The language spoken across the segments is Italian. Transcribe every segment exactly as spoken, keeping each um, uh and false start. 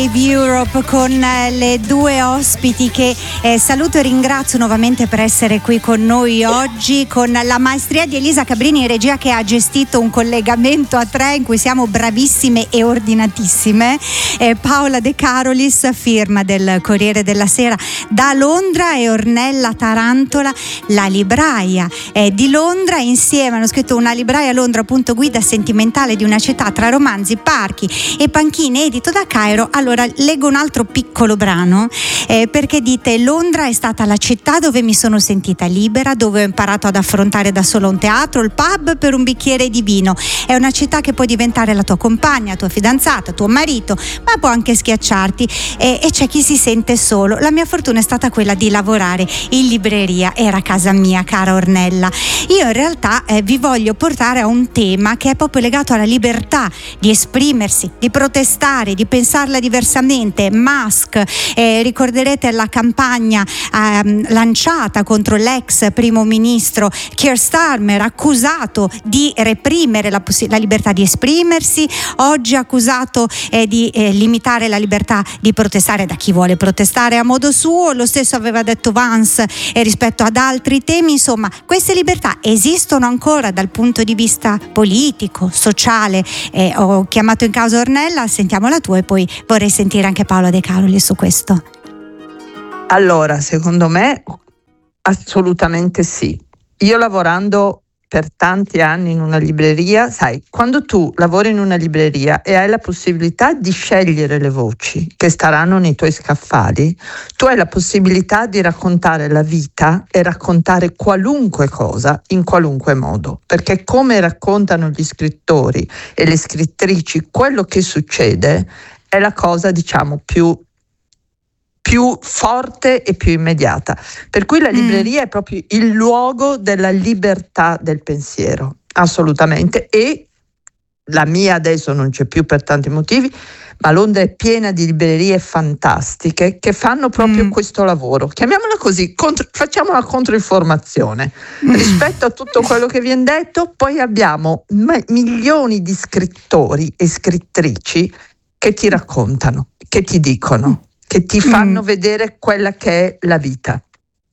Europe con le due ospiti che eh, saluto e ringrazio nuovamente per essere qui con noi oggi, con la maestria di Elisa Cabrini in regia, che ha gestito un collegamento a tre in cui siamo bravissime e ordinatissime, eh, Paola De Carolis, firma del Corriere della Sera da Londra, e Ornella Tarantola, la libraia eh, di Londra. Insieme hanno scritto Una libraia a Londra, appunto, guida sentimentale di una città tra romanzi, parchi e panchine, edito da Cairo. Allora leggo un altro piccolo brano eh, perché dite: Londra è stata la città dove mi sono sentita libera, dove ho imparato ad affrontare da sola un teatro, il pub per un bicchiere di vino. È una città che può diventare la tua compagna, tua fidanzata, tuo marito, ma può anche schiacciarti, e, e c'è chi si sente solo. La mia fortuna è stata quella di lavorare in libreria, era casa mia, cara Ornella. Io in realtà eh, vi voglio portare a un tema che è proprio legato alla libertà di esprimersi, di protestare, di pensarla diversamente. Musk, eh, ricorderete la campagna eh, lanciata contro l'ex primo ministro Keir Starmer, accusato di reprimere la, poss- la libertà di esprimersi, oggi accusato eh, di eh, limitare la libertà di protestare da chi vuole protestare a modo suo. Lo stesso aveva detto Vance eh, rispetto ad altri temi. Insomma, queste libertà esistono ancora dal punto di vista politico, sociale? Eh, ho chiamato in causa Ornella, sentiamo la tua e poi vorrei sentire anche Paola De Carolis su questo. Allora, secondo me assolutamente sì. Io, lavorando per tanti anni in una libreria, sai, quando tu lavori in una libreria e hai la possibilità di scegliere le voci che staranno nei tuoi scaffali, tu hai la possibilità di raccontare la vita e raccontare qualunque cosa in qualunque modo, perché come raccontano gli scrittori e le scrittrici quello che succede è la cosa, diciamo, più più forte e più immediata. Per cui la libreria mm. è proprio il luogo della libertà del pensiero, assolutamente. E la mia adesso non c'è più per tanti motivi, ma Londra è piena di librerie fantastiche che fanno proprio mm. questo lavoro. Chiamiamola così, contro, facciamo la controinformazione mm. rispetto a tutto quello che viene detto. Poi abbiamo m- milioni di scrittori e scrittrici che ti raccontano, che ti dicono, che ti fanno mm. vedere quella che è la vita.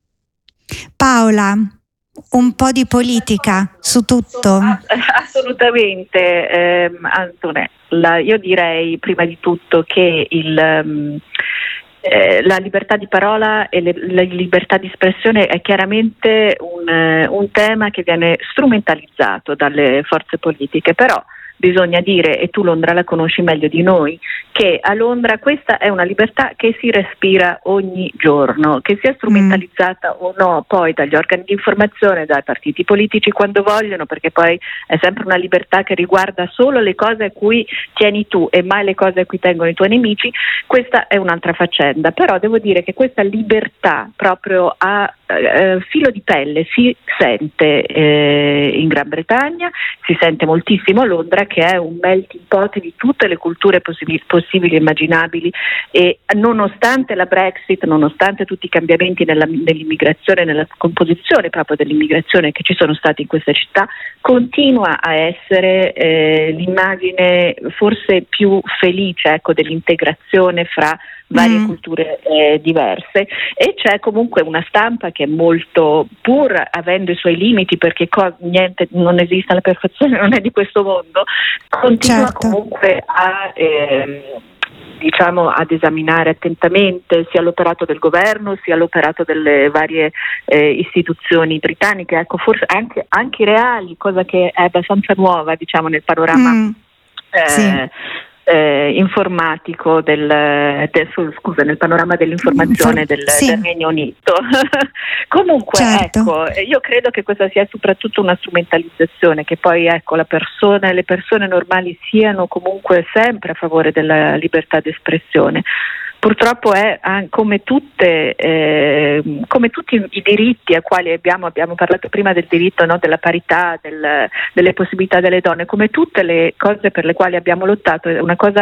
Paola, un po' di politica su tutto? Assolutamente, eh, Antonella. Io direi prima di tutto che il, um, eh, la libertà di parola e le, la libertà di espressione è chiaramente un, un tema che viene strumentalizzato dalle forze politiche, però bisogna dire, e tu Londra la conosci meglio di noi, che a Londra questa è una libertà che si respira ogni giorno, che sia strumentalizzata mm. o no poi dagli organi di informazione, dai partiti politici quando vogliono, perché poi è sempre una libertà che riguarda solo le cose a cui tieni tu e mai le cose a cui tengono i tuoi nemici. Questa è un'altra faccenda, però devo dire che questa libertà proprio a eh, filo di pelle si sente eh, in Gran Bretagna, si sente moltissimo a Londra, che è un melting pot di tutte le culture possibili, possibili e immaginabili, e nonostante la Brexit, nonostante tutti i cambiamenti nella, nell'immigrazione, nella composizione proprio dell'immigrazione che ci sono stati in questa città, continua a essere eh, l'immagine forse più felice, ecco, dell'integrazione fra varie mm. culture eh, diverse, e c'è comunque una stampa che è molto, pur avendo i suoi limiti, perché co- niente, non esiste alla perfezione, non è di questo mondo, continua certo. comunque a ehm, diciamo ad esaminare attentamente sia l'operato del governo sia l'operato delle varie eh, istituzioni britanniche, ecco, forse anche, anche reali, cosa che è abbastanza nuova, diciamo, nel panorama mm. eh, sì. Eh, informatico del, del scusa nel panorama dell'informazione del, sì. del Regno Unito. Comunque certo. ecco, io credo che questa sia soprattutto una strumentalizzazione, che poi ecco la persona, le persone normali siano comunque sempre a favore della libertà d'espressione, purtroppo è come tutte eh, come tutti i diritti a quali abbiamo abbiamo parlato prima del diritto, no, della parità, del, delle possibilità delle donne, come tutte le cose per le quali abbiamo lottato, è una cosa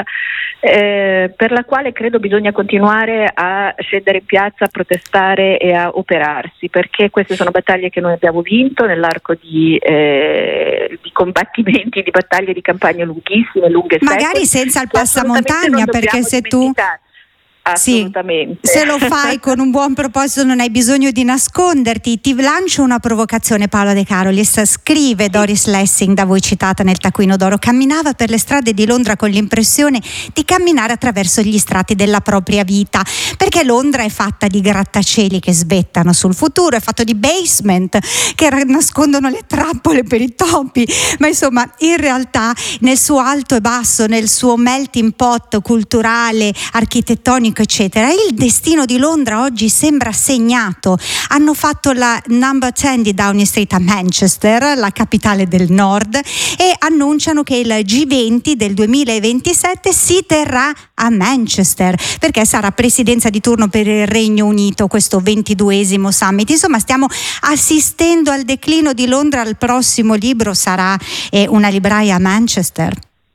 eh, per la quale credo bisogna continuare a scendere in piazza, a protestare e a operarsi, perché queste sono battaglie che noi abbiamo vinto nell'arco di, eh, di combattimenti, di battaglie, di campagne lunghissime, lunghe secoli, magari senza il passamontagna, perché se tu assolutamente. Sì, se lo fai con un buon proposito non hai bisogno di nasconderti. Ti lancio una provocazione, Paola De Carolis. Scrive sì. Doris Lessing, da voi citata nel Taccuino d'Oro: camminava per le strade di Londra con l'impressione di camminare attraverso gli strati della propria vita, perché Londra è fatta di grattacieli che svettano sul futuro, è fatto di basement che nascondono le trappole per i topi, ma insomma in realtà nel suo alto e basso, nel suo melting pot culturale, architettonico eccetera, il destino di Londra oggi sembra segnato. Hanno fatto la number dieci di Downing Street a Manchester, la capitale del nord, e annunciano che il G venti del duemilaventisette si terrà a Manchester, perché sarà presidenza di turno per il Regno Unito questo ventiduesimo summit. Insomma, stiamo assistendo al declino di Londra. Il prossimo libro sarà eh, una libraia a Manchester.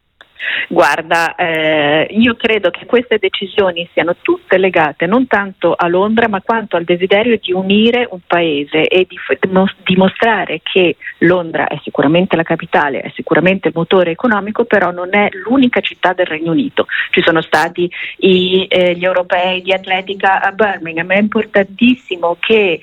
Guarda, eh, io credo che queste decisioni siano tutte legate non tanto a Londra, ma quanto al desiderio di unire un paese e di f- dimostrare che Londra è sicuramente la capitale, è sicuramente il motore economico, però non è l'unica città del Regno Unito. Ci sono stati i, eh, gli europei di atletica a Birmingham. È importantissimo che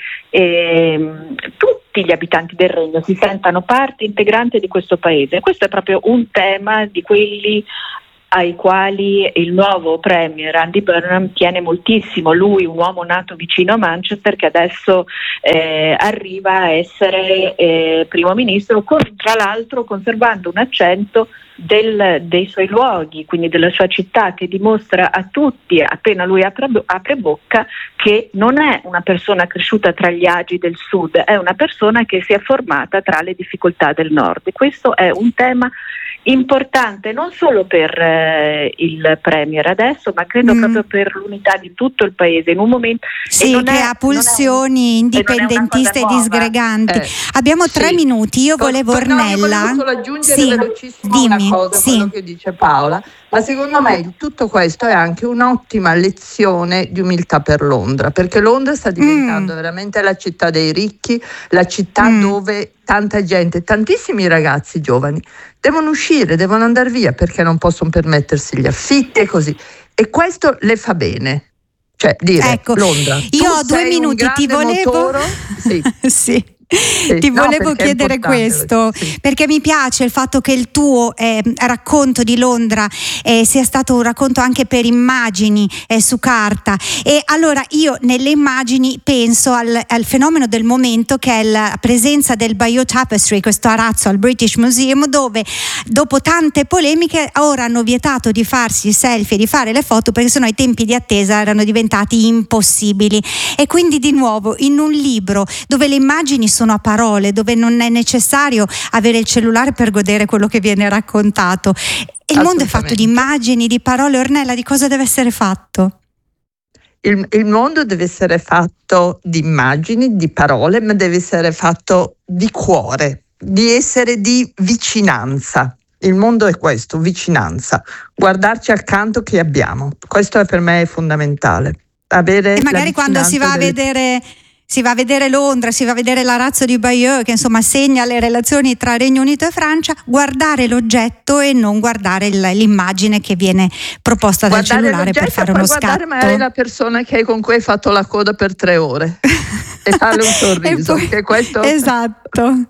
eh, tutti gli abitanti del Regno si sentano parte integrante di questo paese. Questo è proprio un tema di quelli ai quali il nuovo premier Andy Burnham tiene moltissimo. Lui, un uomo nato vicino a Manchester, che adesso eh, arriva a essere eh, primo ministro, con, tra l'altro conservando un accento del, dei suoi luoghi, quindi della sua città, che dimostra a tutti, appena lui apre, apre bocca, che non è una persona cresciuta tra gli agi del sud, è una persona che si è formata tra le difficoltà del nord. E questo è un tema importante non solo per eh, il premier adesso, ma credo mm. proprio per l'unità di tutto il paese in un momento sì, che è, ha pulsioni un, indipendentiste e, e disgreganti. Eh, Abbiamo tre sì. minuti. Io volevo Poi, Ornella. No, io volevo solo aggiungere sì. velocissimo Dimmi. una cosa, sì. quello che dice Paola. Ma secondo me tutto questo è anche un'ottima lezione di umiltà per Londra, perché Londra sta diventando mm. veramente la città dei ricchi, la città mm. dove tanta gente, tantissimi ragazzi giovani devono uscire, devono andare via perché non possono permettersi gli affitti e così. E questo le fa bene. Cioè dire, ecco, Londra, io ho due minuti, ti volevo motoro, sì. sì. Sì, ti no, volevo chiedere questo sì. perché mi piace il fatto che il tuo eh, racconto di Londra eh, sia stato un racconto anche per immagini eh, su carta, e allora io nelle immagini penso al, al fenomeno del momento, che è la presenza del Bayeux Tapestry, questo arazzo al British Museum, dove dopo tante polemiche ora hanno vietato di farsi i selfie e di fare le foto, perché sennò i tempi di attesa erano diventati impossibili. E quindi di nuovo in un libro dove le immagini sono sono a parole, dove non è necessario avere il cellulare per godere quello che viene raccontato. E il mondo è fatto di immagini, di parole. Ornella, di cosa deve essere fatto? Il, il mondo deve essere fatto di immagini, di parole, ma deve essere fatto di cuore, di essere di vicinanza. Il mondo è questo, vicinanza. Guardarci accanto che abbiamo. Questo è per me è fondamentale. Avere e magari quando si va delle... a vedere... Si va a vedere Londra, si va a vedere l'arazzo di Bayeux, che insomma segna le relazioni tra Regno Unito e Francia, guardare l'oggetto e non guardare l'immagine che viene proposta dal guardare cellulare per fare uno scatto. Guardare magari la persona che con cui hai fatto la coda per tre ore e farle un sorriso. Poi, che questo... Esatto.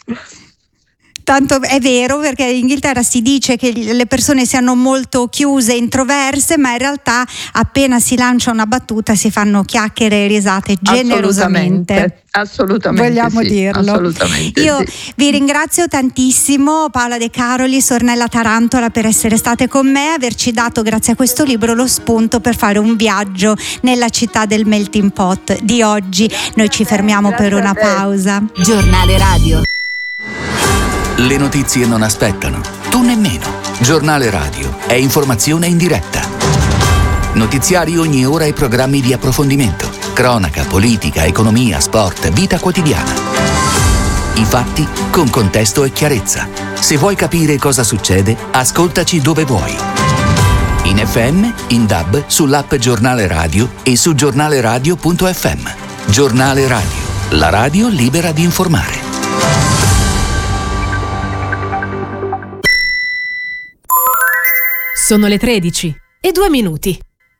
Tanto è vero, perché in Inghilterra si dice che le persone siano molto chiuse, introverse, ma in realtà appena si lancia una battuta si fanno chiacchiere e risate generosamente. Assolutamente, assolutamente vogliamo sì, dirlo. Assolutamente Io sì. vi ringrazio tantissimo, Paola De Carolis, Ornella Tarantola, per essere state con me, averci dato grazie a questo libro lo spunto per fare un viaggio nella città del melting pot di oggi. Noi ci fermiamo grazie per una pausa. Giornale Radio. Le notizie non aspettano, tu nemmeno. Giornale Radio è informazione in diretta. Notiziari ogni ora e programmi di approfondimento. Cronaca, politica, economia, sport, vita quotidiana. I fatti con contesto e chiarezza. Se vuoi capire cosa succede, ascoltaci dove vuoi. In F M, in D A B, sull'app Giornale Radio e su giornaleradio punto effe emme. Giornale Radio, la radio libera di informare. Sono le tredici e due minuti.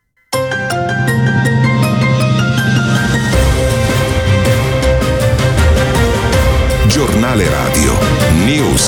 Giornale Radio News.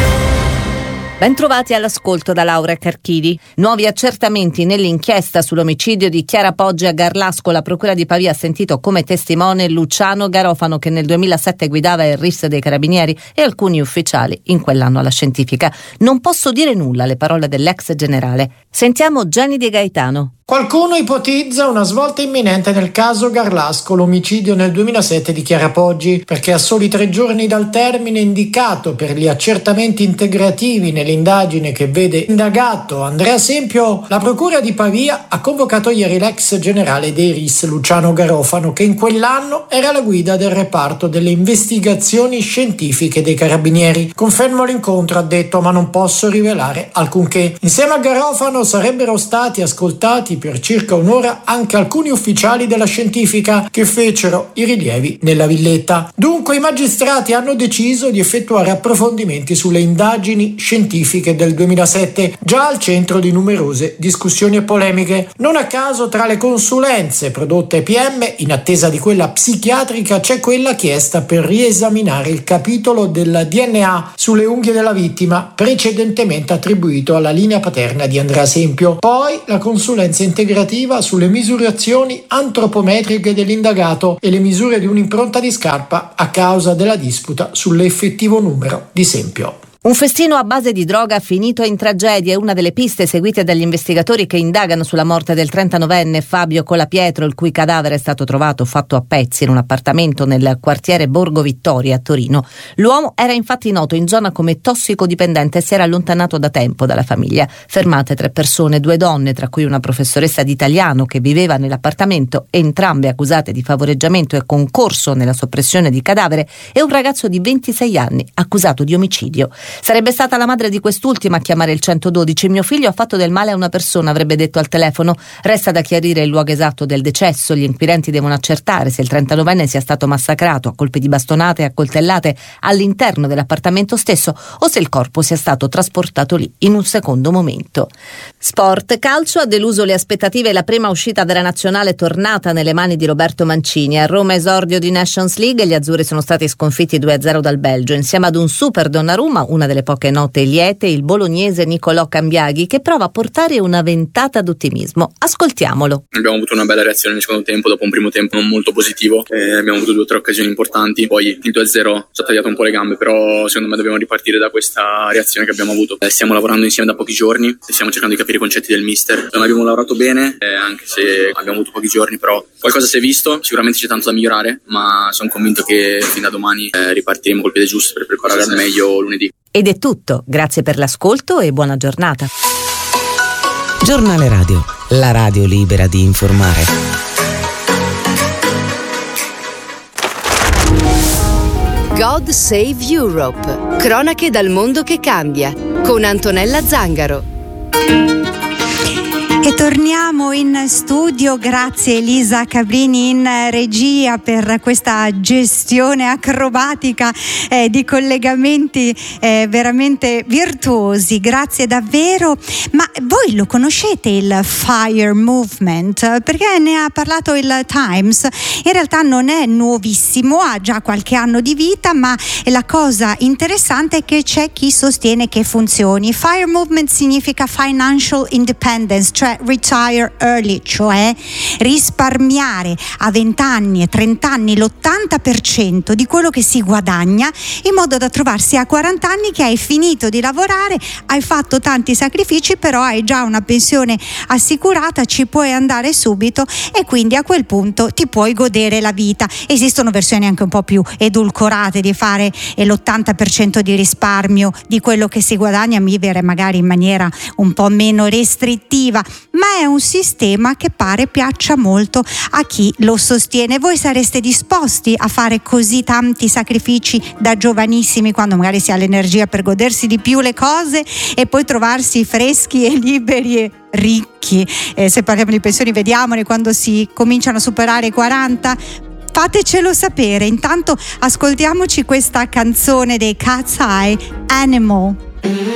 Bentrovati all'ascolto da Laura Carchidi. Nuovi accertamenti nell'inchiesta sull'omicidio di Chiara Poggi a Garlasco. La procura di Pavia ha sentito come testimone Luciano Garofano, che nel duemilasette guidava il R I S dei Carabinieri, e alcuni ufficiali in quell'anno alla Scientifica. Non posso dire nulla, le parole dell'ex generale. Sentiamo Gianni Di Gaetano. Qualcuno ipotizza una svolta imminente nel caso Garlasco, l'omicidio nel duemilasette di Chiara Poggi, perché a soli tre giorni dal termine indicato per gli accertamenti integrativi nell'indagine che vede indagato Andrea Sempio, la procura di Pavia ha convocato ieri l'ex generale dei R I S Luciano Garofano, che in quell'anno era alla guida del reparto delle investigazioni scientifiche dei Carabinieri. Confermo l'incontro, ha detto, ma non posso rivelare alcunché. Insieme a Garofano sarebbero stati ascoltati per circa un'ora anche alcuni ufficiali della Scientifica che fecero i rilievi nella villetta. Dunque i magistrati hanno deciso di effettuare approfondimenti sulle indagini scientifiche del duemilasette, già al centro di numerose discussioni e polemiche. Non a caso tra le consulenze prodotte ai P M, in attesa di quella psichiatrica, c'è quella chiesta per riesaminare il capitolo del D N A sulle unghie della vittima, precedentemente attribuito alla linea paterna di Andrea Sempio. Poi la consulenza integrativa sulle misurazioni antropometriche dell'indagato e le misure di un'impronta di scarpa a causa della disputa sull'effettivo numero di Sempio. Un festino a base di droga finito in tragedia è una delle piste seguite dagli investigatori che indagano sulla morte del trentanovenne Fabio Colapietro, il cui cadavere è stato trovato fatto a pezzi in un appartamento nel quartiere Borgo Vittoria a Torino. L'uomo era infatti noto in zona come tossicodipendente e si era allontanato da tempo dalla famiglia. Fermate tre persone, due donne, tra cui una professoressa di italiano che viveva nell'appartamento, entrambe accusate di favoreggiamento e concorso nella soppressione di cadavere, e un ragazzo di ventisei anni accusato di omicidio. Sarebbe stata la madre di quest'ultima a chiamare il centododici. Mio figlio ha fatto del male a una persona, avrebbe detto al telefono. Resta da chiarire il luogo esatto del decesso. Gli inquirenti devono accertare se il trentanovenne sia stato massacrato a colpi di bastonate e a coltellate all'interno dell'appartamento stesso o se il corpo sia stato trasportato lì in un secondo momento. Sport. Calcio ha deluso le aspettative. La prima uscita della nazionale è tornata nelle mani di Roberto Mancini. A Roma esordio di Nations League, gli azzurri sono stati sconfitti due a zero dal Belgio insieme ad un super Donnarumma, una delle poche note liete, il bolognese Nicolò Cambiaghi, che prova a portare una ventata d'ottimismo. Ascoltiamolo. Abbiamo avuto una bella reazione nel secondo tempo, dopo un primo tempo non molto positivo, e abbiamo avuto due o tre occasioni importanti, poi il due a zero ci ha tagliato un po' le gambe, però secondo me dobbiamo ripartire da questa reazione che abbiamo avuto. Eh, stiamo lavorando insieme da pochi giorni e stiamo cercando di capire i concetti del mister. Non abbiamo lavorato bene, eh, anche se abbiamo avuto pochi giorni, però qualcosa si è visto, sicuramente c'è tanto da migliorare, ma sono convinto che fin da domani eh, ripartiremo col piede giusto per preparare al meglio lunedì. Ed è tutto, grazie per l'ascolto e buona giornata. Giornale Radio, la radio libera di informare. God Save Europe. Cronache dal mondo che cambia, con Antonella Zangaro. E torniamo in studio, grazie Elisa Cabrini in regia per questa gestione acrobatica eh, di collegamenti eh, veramente virtuosi, grazie davvero. Ma voi lo conoscete il Fire Movement? Perché ne ha parlato il Times. In realtà non è nuovissimo, ha già qualche anno di vita, ma la cosa interessante è che c'è chi sostiene che funzioni. Fire Movement significa Financial Independence, cioè retire early, cioè risparmiare a venti anni e trenta anni l'ottanta per cento di quello che si guadagna, in modo da trovarsi a quaranta anni che hai finito di lavorare, hai fatto tanti sacrifici, però hai già una pensione assicurata, ci puoi andare subito e quindi a quel punto ti puoi godere la vita. Esistono versioni anche un po' più edulcorate di fare l'ottanta per cento di risparmio di quello che si guadagna, vivere magari in maniera un po' meno restrittiva. ma è un sistema che pare piaccia molto a chi lo sostiene. Voi sareste disposti a fare così tanti sacrifici da giovanissimi, quando magari si ha l'energia per godersi di più le cose e poi trovarsi freschi e liberi e ricchi? Eh, se parliamo di pensioni, vediamone quando si cominciano a superare i quaranta. Fatecelo sapere. Intanto ascoltiamoci questa canzone dei Cat's Eye, Animal.